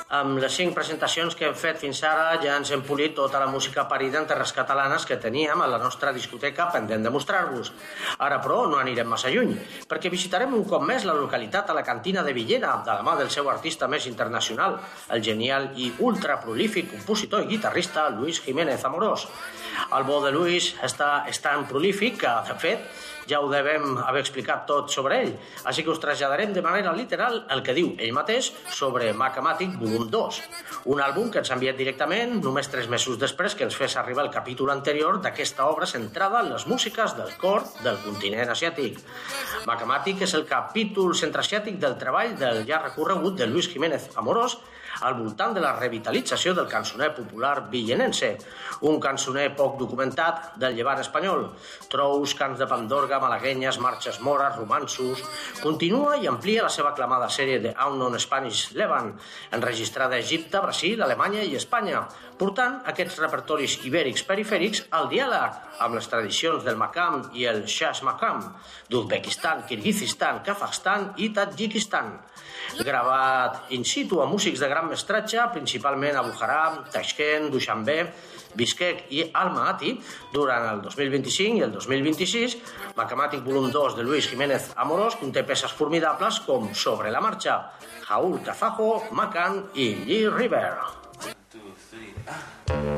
Amb les 5 presentacions que hem fet fins ara ja ens hem polit tota la música parida en terres catalanes que teníem a la nostra discoteca pendent de mostrar-vos. Ara, però, no anirem massa lluny, perquè visitarem un cop més la localitat a la cantina de Villena, de la mà del seu artista més internacional, el genial i ultraprolífic compositor i guitarrista Luis Jiménez Amorós. El bo de Luis és tan prolífic que, de fet, ja ho devem haver explicat tot sobre ell, així que us traslladarem de manera literal el que diu ell mateix sobre Macamatic Volum 2, un àlbum que ens ha enviat directament només 3 mesos després que ens fes arribar el capítol anterior d'aquesta obra centrada en les músiques del cor del continent asiàtic. Macamatic és el capítol centreasiàtic del treball del ja recorregut de Luis Jiménez Amorós al voltant de la revitalització del cançoner popular villenense, un cançoner poc documentat del llevant espanyol. Trous, cants de pandorga, malaguenyes, marxes mores, romanços... Continua i amplia la seva aclamada sèrie de Unknown Spanish Levant, enregistrada a Egipte, Brasil, Alemanya i Espanya, portant aquests repertoris ibèrics perifèrics al diàleg amb les tradicions del Makam i el Shas Makam, d'Uzbekistan, Kirguizistan, Kazakhstan i Tadjikistan. Gravat in situ a músics de gran mestratge, principalment a Bujará, Tashkent, Dushanbe, Bishkek i Almaty, durant el 2025 i el 2026, Macamatic Volum 2 de Luis Jiménez Amorós conté peces formidables com Sobre la marxa, Jaúl Kazajo, Macan i Lee River. 1, 2, 3,